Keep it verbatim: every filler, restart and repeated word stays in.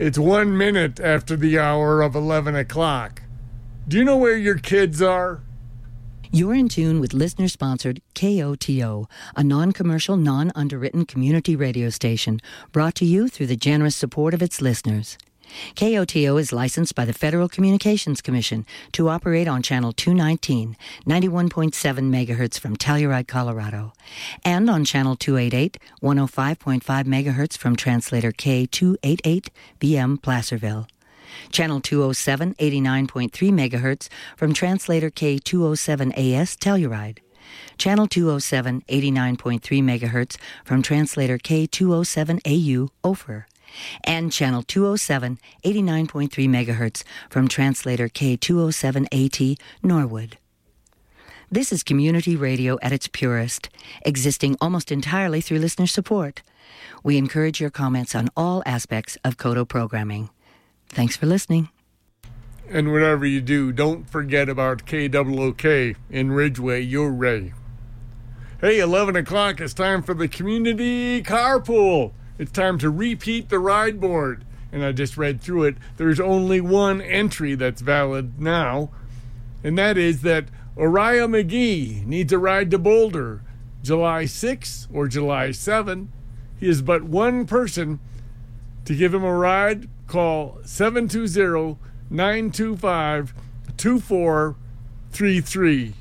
It's one minute after the hour of eleven o'clock. Do you know where your kids are? You're in tune with listener-sponsored K O T O, a non-commercial, non-underwritten community radio station brought to you through the generous support of its listeners. K O T O is licensed by the Federal Communications Commission to operate on Channel two nineteen, ninety-one point seven megahertz from Telluride, Colorado, and on Channel two eighty-eight, one oh five point five megahertz from translator K two eighty-eight B M Placerville. Channel two oh seven, eighty-nine point three megahertz from translator K two oh seven A S Telluride. Channel two oh seven, eighty-nine point three megahertz from translator K two oh seven A U Ophir. And Channel two oh seven, eighty-nine point three megahertz from translator K two oh seven A T Norwood. This is community radio at its purest, existing almost entirely through listener support. We encourage your comments on all aspects of Koto programming. Thanks for listening. And whatever you do, don't forget about K O O K in Ridgeway, your Ray. Hey, eleven o'clock, it's time for the community carpool. It's time to repeat the ride board. And I just read through it. There's only one entry that's valid now, and that is that Uriah McGee needs a ride to Boulder July sixth or July seventh. He is but one person. To give him a ride, call seven two zero, nine two five, two four three three.